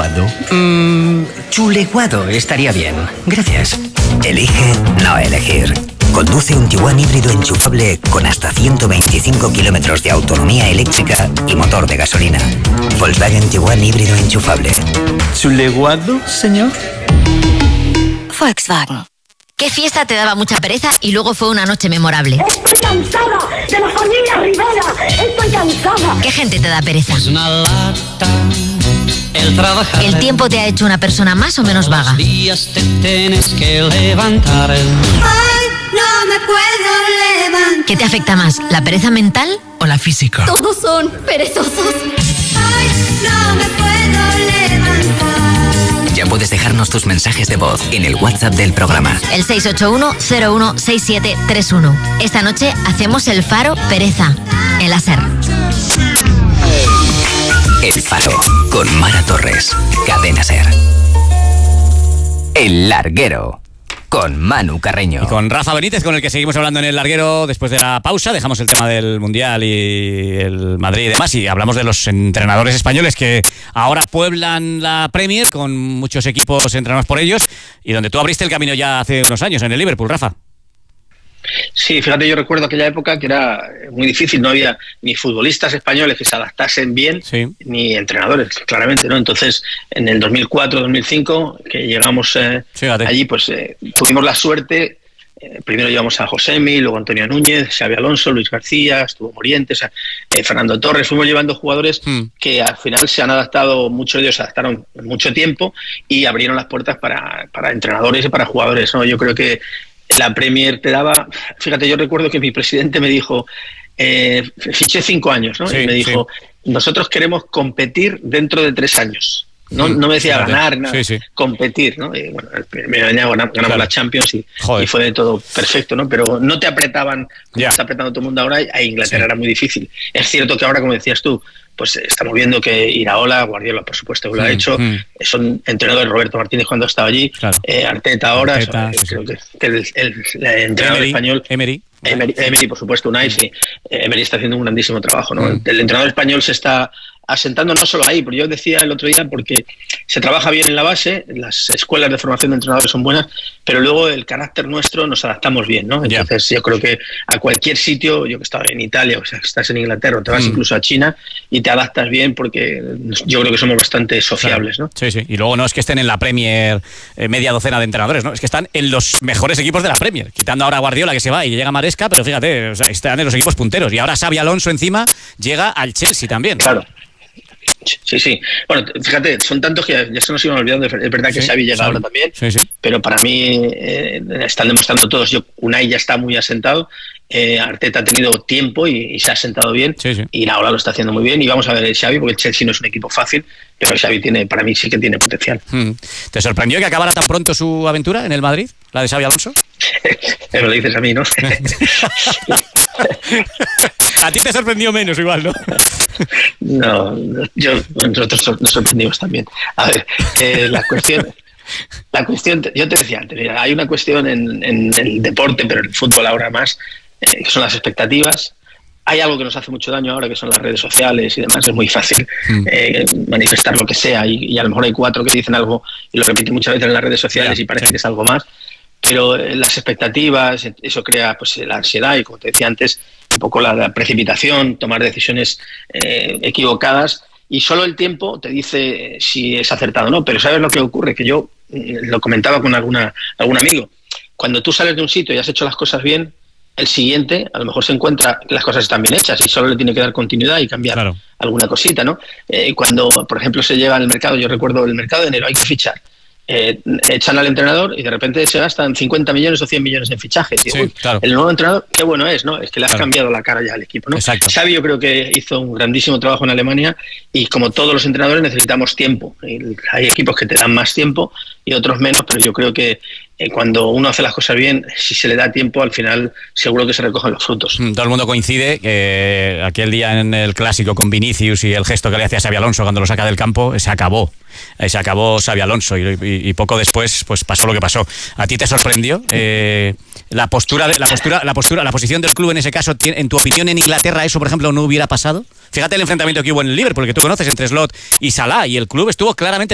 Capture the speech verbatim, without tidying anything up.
chuleguado? Mmm, chuleguado estaría bien. Gracias. Elige no elegir. Conduce un Tiguan híbrido enchufable con hasta ciento veinticinco kilómetros de autonomía eléctrica y motor de gasolina. Volkswagen Tiguan híbrido enchufable. ¿Chuleguado, señor? Volkswagen. ¿Qué fiesta te daba mucha pereza y luego fue una noche memorable? ¡Estoy cansada de la familia Rivera! ¡Estoy cansada! ¿Qué gente te da pereza? Es una lata el trabajar. ¿El tiempo te ha hecho una persona más o menos vaga? Todos los días te tienes que levantar. Hoy no me puedo levantar. ¿Qué te afecta más, la pereza mental o la física? Todos son perezosos. Hoy no me puedo levantar. Ya puedes dejarnos tus mensajes de voz en el WhatsApp del programa. El seis ocho uno cero uno seis siete tres uno. Esta noche hacemos el Faro Pereza, en la SER. El Faro, con Mara Torres, Cadena SER. El Larguero, con Manu Carreño. Y con Rafa Benítez, con el que seguimos hablando en El Larguero después de la pausa. Dejamos el tema del Mundial y el Madrid y demás, y hablamos de los entrenadores españoles que ahora pueblan la Premier con muchos equipos entrenados por ellos, y donde tú abriste el camino ya hace unos años en el Liverpool, Rafa. Sí, fíjate, yo recuerdo aquella época que era muy difícil, no había ni futbolistas españoles que se adaptasen bien, sí, ni entrenadores, claramente, ¿no? Entonces, en el dos mil cuatro dos mil cinco, que llegamos eh, allí, pues eh, tuvimos la suerte, eh, primero llevamos a Josemi, luego Antonio Núñez, Xabi Alonso, Luis García, estuvo Morientes, eh, Fernando Torres, fuimos llevando jugadores hmm. que al final se han adaptado, muchos de ellos se adaptaron mucho tiempo y abrieron las puertas para, para entrenadores y para jugadores, ¿no? Yo creo que la Premier te daba, fíjate, yo recuerdo que mi presidente me dijo, eh, fiché cinco años, ¿no? Sí, y me dijo, sí, nosotros queremos competir dentro de tres años. No, no me decía sí, ganar, nada, sí, sí. competir, ¿no? Y bueno, el primer año ganamos, ganamos claro. la Champions y, y fue de todo perfecto, ¿no? Pero no te apretaban, como yeah. está apretando todo el mundo ahora, a Inglaterra sí. era muy difícil. Es cierto que ahora, como decías tú, pues estamos viendo que Iraola, Guardiola, por supuesto, que lo mm, ha hecho, mm. son entrenadores, Roberto Martínez cuando estaba allí, claro. eh, Arteta ahora, Arteta, eso, sí, creo sí. que, que el, el, el entrenador Emery, español... Emery. Emery, Emery, por supuesto, Unai, sí. Emery está haciendo un grandísimo trabajo, ¿no? Mm. El entrenador español se está asentando no solo ahí, pero yo decía el otro día, porque se trabaja bien en la base, las escuelas de formación de entrenadores son buenas, pero luego el carácter nuestro nos adaptamos bien, ¿no? Entonces yeah. yo creo que a cualquier sitio, yo que estaba en Italia, o sea, que estás en Inglaterra, o te vas mm. incluso a China y te adaptas bien, porque yo creo que somos bastante sociables, ¿no? Sí, sí, y luego no es que estén en la Premier eh, media docena de entrenadores, ¿no? Es que están en los mejores equipos de la Premier, quitando ahora a Guardiola que se va y llega Maresca, pero fíjate, o sea, están en los equipos punteros, y ahora Xabi Alonso encima llega al Chelsea también. Claro. Sí, sí. Bueno, fíjate, son tantos que ya se nos iban olvidando. Es verdad que sí, Xavi llega Xavi. ahora también, sí, sí. pero para mí eh, están demostrando todos. Yo, Unai ya está muy asentado, eh, Arteta ha tenido tiempo y, y se ha asentado bien, sí, sí. y ahora lo está haciendo muy bien. Y vamos a ver el Xavi, porque el Chelsea no es un equipo fácil, pero el Xavi tiene, para mí sí que tiene potencial. Hmm. ¿Te sorprendió que acabara tan pronto su aventura en el Madrid, la de Xabi Alonso? Me lo dices a mí, ¿no? A ti te sorprendió menos igual, ¿no? No, yo, nosotros nos sorprendimos también. A ver, eh, la cuestión, la cuestión, yo te decía antes, mira, hay una cuestión en, en el deporte, pero en el fútbol ahora más, eh, que son las expectativas. Hay algo que nos hace mucho daño ahora, que son las redes sociales y demás. Es muy fácil mm. eh, manifestar lo que sea, y, y a lo mejor hay cuatro que dicen algo y lo repiten muchas veces en las redes sociales yeah, y parece sí. que es algo más. Pero las expectativas, eso crea pues la ansiedad y, como te decía antes, un poco la, la precipitación, tomar decisiones eh, equivocadas, y solo el tiempo te dice si es acertado o no. Pero ¿sabes lo que ocurre? Que yo lo comentaba con alguna, algún amigo. Cuando tú sales de un sitio y has hecho las cosas bien, el siguiente a lo mejor se encuentra que las cosas están bien hechas y solo le tiene que dar continuidad y cambiar claro. alguna cosita, ¿no? Eh, cuando, por ejemplo, se llega al mercado, yo recuerdo el mercado de enero, hay que fichar. Eh, echan al entrenador y de repente se gastan cincuenta millones o cien millones en fichajes. Y, sí, uy, claro. El nuevo entrenador, qué bueno es, ¿no? Es que le has claro. cambiado la cara ya al equipo, ¿no? Exacto. Xavi yo creo que hizo un grandísimo trabajo en Alemania, y como todos los entrenadores necesitamos tiempo. Hay equipos que te dan más tiempo y otros menos, pero yo creo que eh, cuando uno hace las cosas bien, si se le da tiempo, al final seguro que se recogen los frutos. Todo el mundo coincide que aquel día en el Clásico con Vinicius y el gesto que le hacía a Xabi Alonso cuando lo saca del campo, se acabó. Se acabó Xabi Alonso y, y, y poco después pues pasó lo que pasó. ¿A ti te sorprendió eh, la postura, de, la postura, la postura, la posición del club en ese caso? En tu opinión, en Inglaterra eso, por ejemplo, no hubiera pasado. Fíjate el enfrentamiento que hubo en el Liverpool, que tú conoces, entre Slot y Salah, y el club estuvo claramente